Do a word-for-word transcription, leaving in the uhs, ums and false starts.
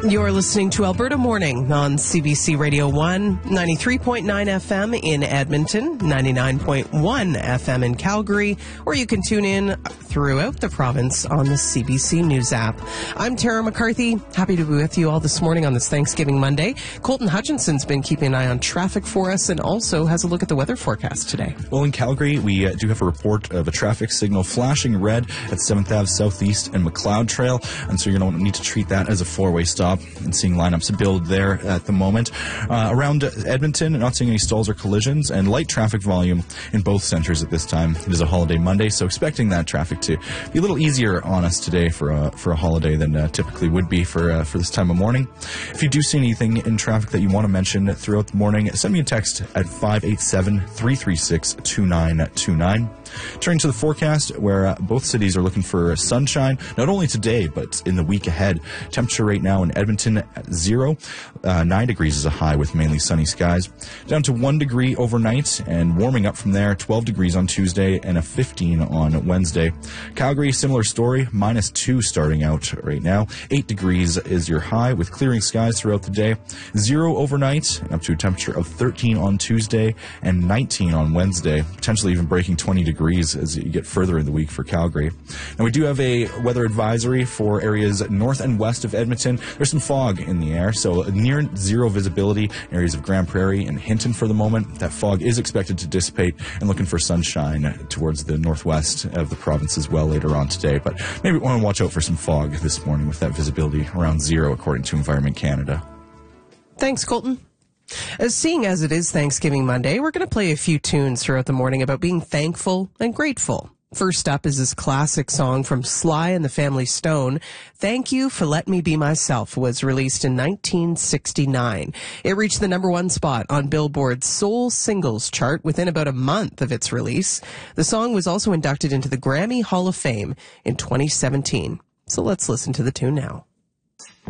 You're listening to Alberta Morning on C B C Radio one, ninety-three point nine F M in Edmonton, ninety-nine point one F M in Calgary, or you can tune in throughout the province on the C B C News app. I'm Tara McCarthy. Happy to be with you all this morning on this Thanksgiving Monday. Colton Hutchinson's been keeping an eye on traffic for us and also has a look at the weather forecast today. Well, in Calgary, we uh, do have a report of a traffic signal flashing red at seventh Avenue Southeast and McLeod Trail, and so you're going to need to treat that as a four-way stop, and seeing lineups build there at the moment. Uh, around Edmonton, not seeing any stalls or collisions, and light traffic volume in both centres at this time. It is a holiday Monday, so expecting that traffic to be a little easier on us today for a, for a holiday than uh, typically would be for uh, for this time of morning. If you do see anything in traffic that you want to mention throughout the morning, send me a text at five eight seven, three three six, two nine two nine. Turning to the forecast, where uh, both cities are looking for sunshine, not only today, but in the week ahead. Temperature right now in Edmonton at zero. Uh, nine degrees is a high with mainly sunny skies. Down to one degree overnight and warming up from there. twelve degrees on Tuesday and a fifteen on Wednesday. Calgary, similar story. Minus two starting out right now. eight degrees is your high with clearing skies throughout the day. Zero overnight and up to a temperature of thirteen on Tuesday and nineteen on Wednesday. Potentially even breaking twenty degrees as you get further in the week for Calgary. Now, we do have a weather advisory for areas north and west of Edmonton. There's some fog in the air, so near zero visibility in areas of Grand Prairie and Hinton for the moment. That fog is expected to dissipate, and looking for sunshine towards the northwest of the province as well later on today. But maybe we want to watch out for some fog this morning with that visibility around zero, according to Environment Canada. Thanks, Colton. As seeing as it is Thanksgiving Monday, we're going to play a few tunes throughout the morning about being thankful and grateful. First up is this classic song from Sly and the Family Stone. Thank You for Let Me Be Myself was released in nineteen sixty-nine. It reached the number one spot on Billboard's Soul Singles chart within about a month of its release. The song was also inducted into the Grammy Hall of Fame in twenty seventeen. So let's listen to the tune now.